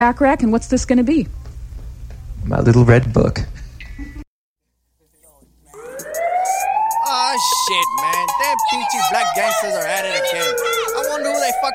Rack, and what's this going to be? My little red book. Oh shit, man. Them peachy black gangsters are at it again. I wonder who they fucking